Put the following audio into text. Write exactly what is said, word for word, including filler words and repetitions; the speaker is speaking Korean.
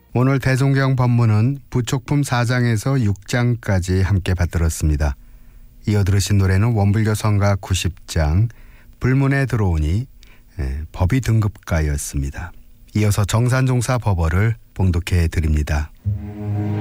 오늘 대종경 법문은 부촉품 사 장에서 육 장까지 함께 받들었습니다. 이어 들으신 노래는 원불교 성가 구십 장 불문에 들어오니 법이 등급가였습니다. 이어서 정산종사 법어를 봉독해 드립니다.